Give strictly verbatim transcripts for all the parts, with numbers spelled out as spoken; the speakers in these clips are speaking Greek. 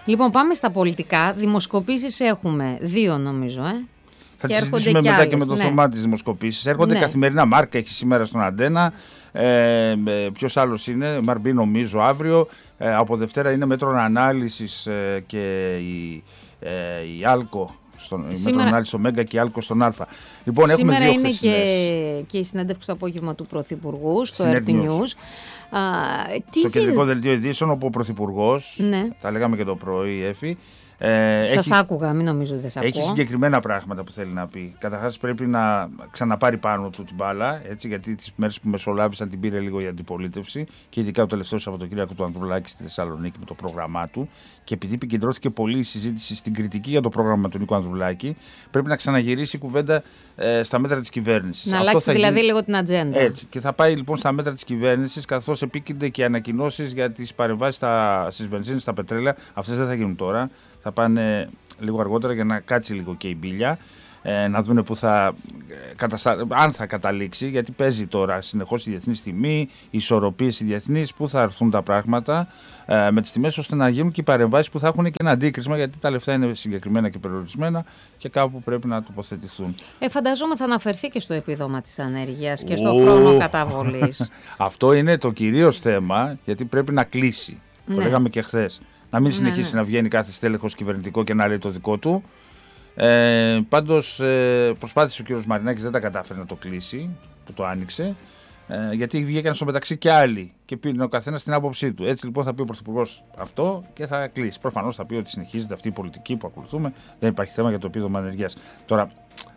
Λοιπόν, πάμε στα πολιτικά. Δημοσκοπήσεις έχουμε δύο, νομίζω. Ε. Θα τις συζητήσουμε μετά άλλες. Και με το ναι. Θωμά τις δημοσκοπήσεις. Έρχονται ναι. καθημερινά. Μάρκα έχει σήμερα στον Αντένα. Ε, ποιος άλλος είναι, Μαρμπή νομίζω αύριο. Ε, από Δευτέρα είναι μέτρων ανάλυσης ε, και η, ε, η Άλκο. Στον, σήμερα... μέτρων ανάλυσης στο Μέγκα και η Άλκο στον Α. Λοιπόν, σήμερα έχουμε δύο είναι και, και η συνέντευξη στο απόγευμα του Πρωθυπουργού στο αρ τι News. Α, τι στο κεντρικό δελτίο ειδήσεων, όπου ο Πρωθυπουργός, ναι. τα λέγαμε και το πρωί, Εφη. Ε, Σας έχει, άκουγα, μην νομίζω ότι δεν σας ακούω. Έχει συγκεκριμένα πράγματα που θέλει να πει. Καταρχάς πρέπει να ξαναπάρει πάνω του την μπάλα, έτσι, γιατί τις μέρες που μεσολάβησαν την πήρε λίγο η αντιπολίτευση και ειδικά το τελευταίο Σαββατοκύριακο του Ανδρουλάκη στη Θεσσαλονίκη με το πρόγραμμά του. Και επειδή επικεντρώθηκε πολύ η συζήτηση στην κριτική για το πρόγραμμα του Νίκου Ανδρουλάκη, πρέπει να ξαναγυρίσει η κουβέντα ε, στα μέτρα της κυβέρνησης. Να αλλάξει δηλαδή γίνει... λίγο την ατζέντα. Έτσι. Και θα πάει λοιπόν στα μέτρα της κυβέρνησης, καθώς επίκυνται και ανακοινώσεις για τις παρεμβάσεις στις βενζίνες, στα πετρέλαια. Αυτές δεν θα γίνουν τώρα. Θα πάνε λίγο αργότερα για να κάτσει λίγο και η μπίλια, ε, να δουν που θα καταστα... αν θα καταλήξει, γιατί παίζει τώρα συνεχώς η διεθνής τιμή, οι ισορροπίες οι διεθνείς, που θα έρθουν τα πράγματα ε, με τις τιμές, ώστε να γίνουν και οι παρεμβάσεις που θα έχουν και ένα αντίκρισμα, γιατί τα λεφτά είναι συγκεκριμένα και περιορισμένα και κάπου πρέπει να τοποθετηθούν. Ε, φανταζόμαι θα αναφερθεί και στο επίδομα της ανέργειας και στο χρόνο καταβολής. Αυτό είναι το κυρίως θέμα, γιατί πρέπει να κλείσει. Ναι. Το λέγαμε και χθες. Να μην συνεχίσει ναι, ναι. να βγαίνει κάθε στέλεχος κυβερνητικό και να λέει το δικό του. Ε, πάντως ε, προσπάθησε ο κύριος Μαρινάκης, δεν τα κατάφερε να το κλείσει, που το άνοιξε, ε, γιατί βγήκαν στο μεταξύ και άλλοι και πήρε ο καθένας την άποψή του. Έτσι λοιπόν θα πει ο Πρωθυπουργός αυτό και θα κλείσει. Προφανώς θα πει ότι συνεχίζεται αυτή η πολιτική που ακολουθούμε, δεν υπάρχει θέμα για το επίδομα ανεργίας. Τώρα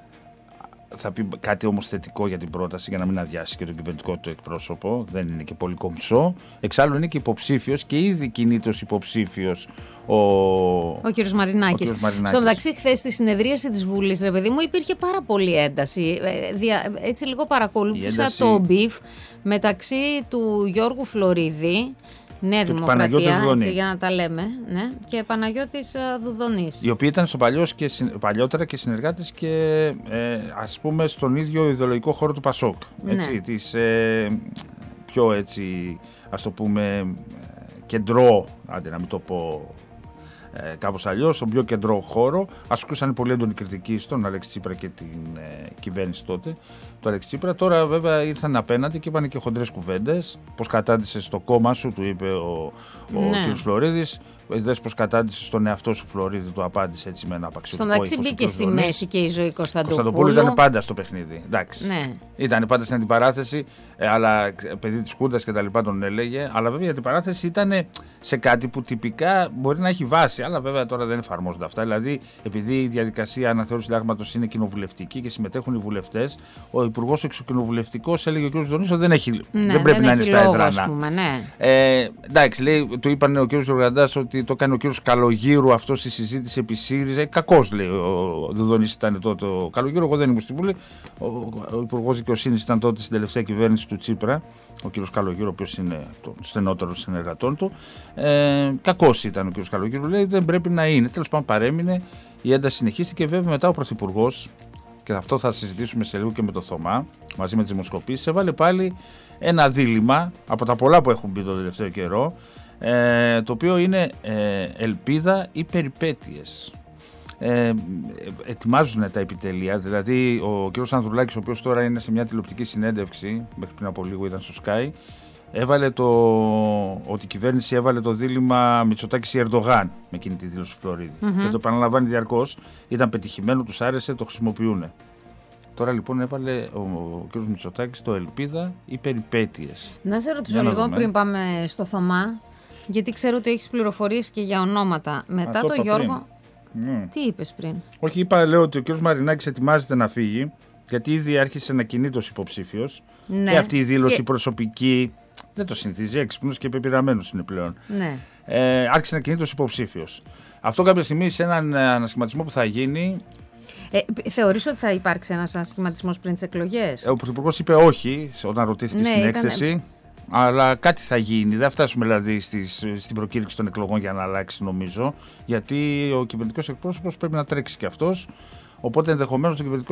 θα πει κάτι όμως θετικό για την πρόταση, για να μην αδειάσει και τον κυβερνητικό του εκπρόσωπο. Δεν είναι και πολύ κομψό. Εξάλλου είναι και υποψήφιος και ήδη κινείται ως υποψήφιος ο, ο κ. Μαρινάκης. Στο μεταξύ, χθες στη συνεδρίαση της Βουλής, ρε παιδί μου, υπήρχε πάρα πολύ ένταση. Έτσι λίγο παρακολούθησα ένταση... το μπιφ μεταξύ του Γιώργου Φλωρίδη, Νέα Δημοκρατία, έτσι, για να τα λέμε, ναι, και Παναγιώτης Δουδονής. Οι οποίοι ήταν στο παλιός και, παλιότερα και συνεργάτες και ε, ας πούμε στον ίδιο ιδεολογικό χώρο του Πασόκ. Έτσι, ναι. Της ε, πιο έτσι, ας το πούμε, κεντρό, άντε να μην το πω ε, κάπως αλλιώς, στον πιο κεντρό χώρο. Ασκούσαν πολύ έντονη κριτική στον Αλέξη Τσίπρα και την ε, κυβέρνηση τότε του Αλέξη Τσίπρα. Τώρα βέβαια ήρθαν απέναντι και είπαν και χοντρές κουβέντες. Πώς κατάντησε στο κόμμα σου, του είπε ο, ο ναι. κ. Φλωρίδης. Δες πως κατάντησε στον εαυτό σου, Φλωρίδη, του απάντησε έτσι με ένα απαξιωτικό ύφος. Στον μεταξύ μπήκε στη μέση και η ζωή Κωνσταντοπούλου. Κωνσταντοπούλου ήταν πάντα στο παιχνίδι. Εντάξει. Ναι. Ήταν πάντα στην αντιπαράθεση, ε, αλλά παιδί της Χούντας και τα λοιπά τον έλεγε. Αλλά βέβαια η αντιπαράθεση ήταν σε κάτι που τυπικά μπορεί να έχει βάση, αλλά βέβαια τώρα δεν εφαρμόζονται αυτά. Δηλαδή, επειδή η διαδικασία αναθεώρησης συντάγματος είναι κοινοβουλευτική και συμμετέχουν οι βουλευτές, ο υπουργός εξοκοινοβουλευτικός έλεγε ο κ. Δονής ότι δεν, έχει, ναι, δεν πρέπει δεν να είναι στα έδρανα. Ναι. Ε, εντάξει, λέει, του είπαν ο κ. Ζουργαντάς ότι το έκανε ο κύριος Καλογύρου αυτό στη συζήτηση επί ΣΥΡΙΖΑ. Κακός, λέει, ο Δουδονής ήταν τότε ο Καλογύρου. Εγώ δεν ήμουν στη Βουλή. Ο, ο Υπουργός Δικαιοσύνης ήταν τότε στην τελευταία κυβέρνηση του Τσίπρα. Ο κύριος Καλογύρου, ο οποίος είναι το στενότερο συνεργατών του. Ε, κακός ήταν ο κύριος Καλογύρου. Λέει, δεν πρέπει να είναι. Τέλος πάντων, παρέμεινε. Η ένταση συνεχίστηκε. Βέβαια, μετά ο Πρωθυπουργός, και αυτό θα συζητήσουμε σε λίγο και με το Θωμά, μαζί με τις δημοσκοπήσεις, έβαλε πάλι ένα δίλημμα από τα πολλά που έχουν μπει το τελευταίο καιρό. Ε, το οποίο είναι ε, ελπίδα ή περιπέτειες. Ε, ετοιμάζουν τα επιτελεία, δηλαδή ο κ. Ανδρουλάκης, ο οποίος τώρα είναι σε μια τηλεοπτική συνέντευξη, μέχρι πριν από λίγο ήταν στο Sky, έβαλε το, ότι η κυβέρνηση έβαλε το δίλημμα Μητσοτάκης ή Ερντογάν με εκείνη τη δήλωση Φλωρίδη. Mm-hmm. Και το επαναλαμβάνει διαρκώς, ήταν πετυχημένο, τους άρεσε, το χρησιμοποιούν. Τώρα λοιπόν έβαλε ο, ο κ. Μητσοτάκης το ελπίδα ή περιπέτειες. Να σε ρωτήσω λίγο πριν πάμε στο Θωμά, γιατί ξέρω ότι έχεις πληροφορίες και για ονόματα. Μετά Α, το, το Γιώργο. Mm. Τι είπες πριν? Όχι, είπα, λέω ότι ο κ. Μαρινάκης ετοιμάζεται να φύγει, γιατί ήδη άρχισε να κινείται ως υποψήφιος. Ναι. Και αυτή η δήλωση και... προσωπική δεν το συνηθίζει, έξυπνος και πεπειραμένος είναι πλέον. Ναι. Ε, άρχισε να κινείται ως υποψήφιος. Αυτό κάποια στιγμή σε έναν ανασχηματισμό που θα γίνει. Ε, θεωρείς ότι θα υπάρξει ένας ανασχηματισμός πριν τις εκλογές? Ο Πρωθυπουργός είπε όχι όταν ρωτήθηκε, ναι, στην ήταν... έκθεση. Αλλά κάτι θα γίνει. Δεν θα φτάσουμε δηλαδή στις, στην προκήρυξη των εκλογών για να αλλάξει, νομίζω. Γιατί ο κυβερνητικός εκπρόσωπος πρέπει να τρέξει και αυτός. Οπότε ενδεχομένως το κυβερνητικό